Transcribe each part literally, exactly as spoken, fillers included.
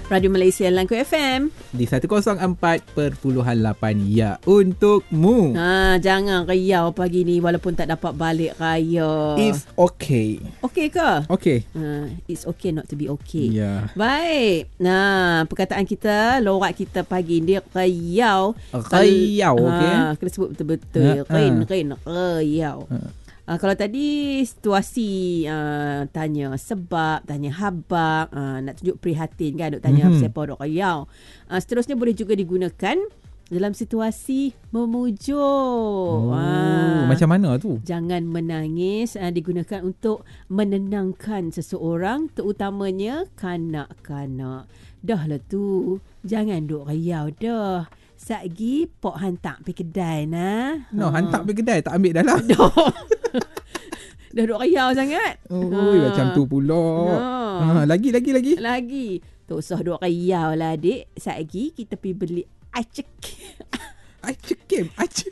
Radio Malaysia Langku F M di seratus empat perpuluhan lapan ya untukmu. Ha, jangan riau pagi ni walaupun tak dapat balik raya. It's okay. Okay ke? Okay. Ha, it's okay not to be okay. Ya. Baik. Nah, perkataan kita, lorak kita pagi ni riau. Riau, okey. Ha, kena sebut betul-betul. Ha, Rin, ha. rin, riau. Ha. Uh, kalau tadi situasi uh, tanya sebab, tanya habak, uh, nak tunjuk prihatin kan, duk tanya mm-hmm. siapa duk riau. Uh, seterusnya boleh juga digunakan dalam situasi memujuk. Oh, uh, macam mana tu? Jangan menangis, uh, digunakan untuk menenangkan seseorang, terutamanya kanak-kanak. Dah lah tu, jangan duk riau dah. Satgi pok hantar pergi kedai nah. No, ha. hantar pergi kedai tak ambil dah lah. Dah duk riau sangat. Oh, ha. macam tu pula. Ha. Ha, lagi lagi lagi. Lagi. Tak usah duk riau lah adik. Satgi kita pergi beli acik. Acim, acim.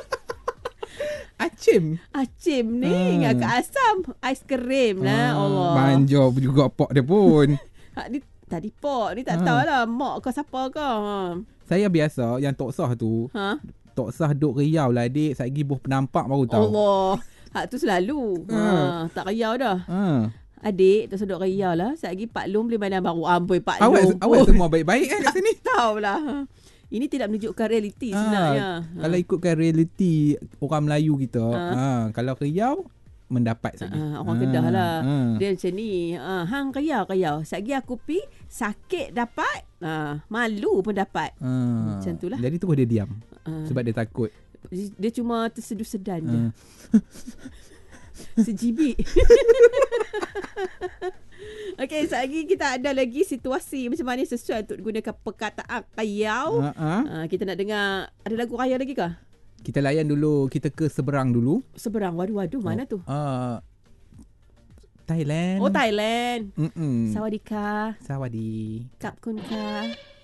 Acim. Acim ni ha. agak asam. Aiskrim lah. Ha. Allah. Manja juga pok dia pun. Ha, ni tadi pok ni tak ha. tahulah mak ke siapa ke. Ha. Saya biasa yang tok sah tu. Ha? Tok sah duk riau lah adik. Satgi buh penampak baru tahu. Allah. Hak tu selalu. Ha. ha. Tak riau dah. Ha. Adik, tak sedok riau lah. Satgi Pak Long beli mainan baru. Amboi Pak awak, Long. Awak semua baik-baik kan kat sini. Tahulah. Ini tidak menunjukkan realiti sebenarnya. Ha. Kalau ikutkan realiti orang Melayu kita. Ha. Ha. Kalau riau, mendapat saja. Ha, orang ha, Kedah lah. Ha. Dia macam ni. Ha, hang riau-riau. Satgi aku pi sakit dapat. Ha, malu pun dapat. Ha. Macam tu lah. Jadi tu dia diam. Ha. Sebab dia takut. Dia cuma terseduh sedan ha. je. Sejibik. Okey, satgi kita ada lagi situasi macam mana sesuai untuk gunakan perkataan riau. Ha. Ha, kita nak dengar, ada lagu raya lagi ke? Kita layan dulu, kita ke seberang dulu. Seberang, waduh-waduh, mana tu? Uh, Thailand. Oh, Thailand. Mm-mm. Sawadika. Sawadi. Kap kun ka.